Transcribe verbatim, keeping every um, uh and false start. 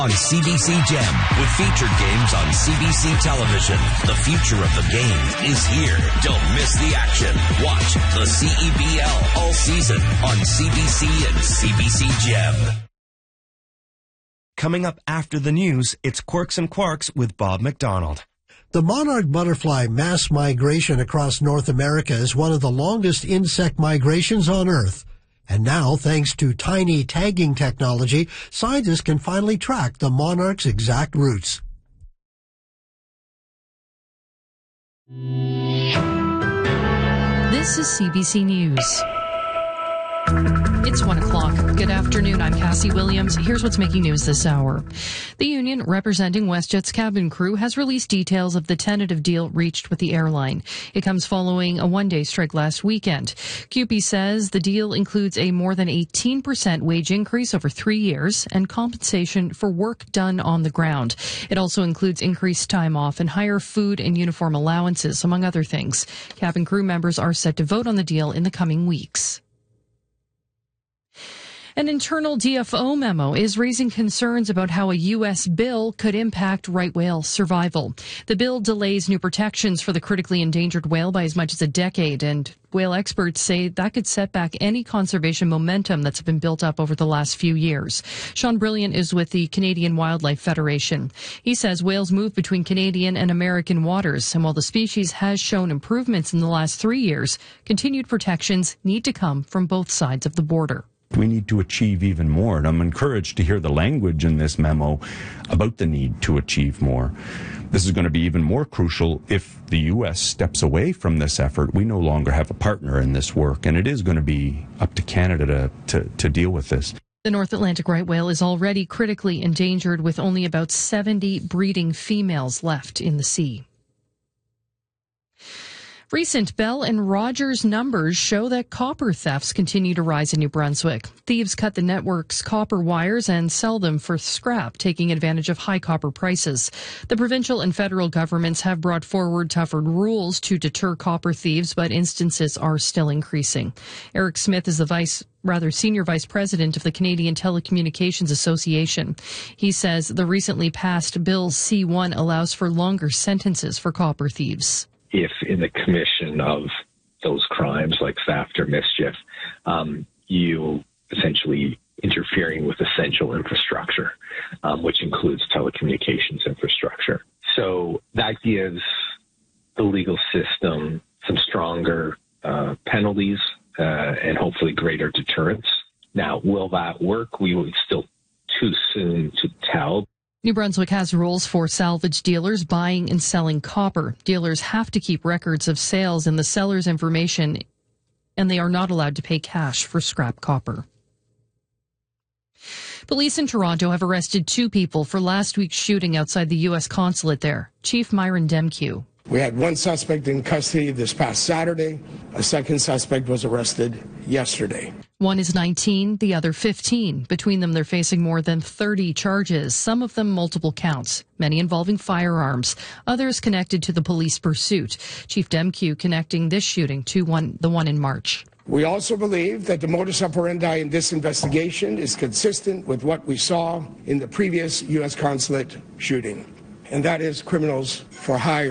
On C B C Gem, with featured games on C B C television. The future of the game is here. Don't miss the action. Watch the C E B L all season on C B C and C B C Gem. Coming up after the news, it's Quirks and Quarks with Bob McDonald. The monarch butterfly mass migration across North America is one of the longest insect migrations on Earth. And now, thanks to tiny tagging technology, scientists can finally track the monarch's exact routes. This is C B C News. It's one o'clock. Good afternoon. I'm Cassie Williams. Here's what's making news this hour. The union representing WestJet's cabin crew has released details of the tentative deal reached with the airline. It comes following a one-day strike last weekend. C U P E says the deal includes a more than eighteen percent wage increase over three years and compensation for work done on the ground. It also includes increased time off and higher food and uniform allowances, among other things. Cabin crew members are set to vote on the deal in the coming weeks. An internal D F O memo is raising concerns about how a U S bill could impact right whale survival. The bill delays new protections for the critically endangered whale by as much as a decade, and whale experts say that could set back any conservation momentum that's been built up over the last few years. Sean Brilliant is with the Canadian Wildlife Federation. He says whales move between Canadian and American waters, and while the species has shown improvements in the last three years, continued protections need to come from both sides of the border. We need to achieve even more, and I'm encouraged to hear the language in this memo about the need to achieve more. This is going to be even more crucial if the U S steps away from this effort. We no longer have a partner in this work, and it is going to be up to Canada to, to, to deal with this. The North Atlantic right whale is already critically endangered, with only about seventy breeding females left in the sea. Recent Bell and Rogers numbers show that copper thefts continue to rise in New Brunswick. Thieves cut the network's copper wires and sell them for scrap, taking advantage of high copper prices. The provincial and federal governments have brought forward tougher rules to deter copper thieves, but instances are still increasing. Eric Smith is the vice rather senior vice president of the Canadian Telecommunications Association. He says the recently passed Bill C one allows for longer sentences for copper thieves. If in the commission of those crimes like theft or mischief, um, you essentially interfering with essential infrastructure, um, which includes telecommunications infrastructure. So that gives the legal system some stronger uh, penalties uh, and hopefully greater deterrence. Now, will that work? We would still too soon to tell. New Brunswick has rules for salvage dealers buying and selling copper. Dealers have to keep records of sales and the seller's information, and they are not allowed to pay cash for scrap copper. Police in Toronto have arrested two people for last week's shooting outside the U S consulate there. Chief Myron Demkew. We had one suspect in custody this past Saturday. A second suspect was arrested yesterday. One is nineteen, the other fifteen. Between them, they're facing more than thirty charges, some of them multiple counts, many involving firearms, others connected to the police pursuit. Chief Demkew connecting this shooting to one, the one in March. We also believe that the modus operandi in this investigation is consistent with what we saw in the previous U S consulate shooting, and that is criminals for hire.